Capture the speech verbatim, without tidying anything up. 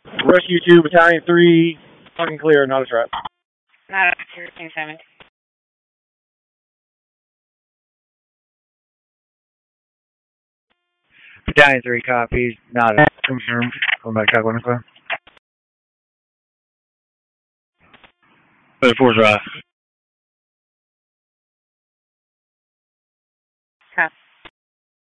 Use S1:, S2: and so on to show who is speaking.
S1: Rescue two, Battalion three, fucking clear, not a trap.
S2: Not a thirteen seven.
S3: Battalion three copies, not a confirmed. Going back to one o'clock.
S1: But four drive.
S2: Copy.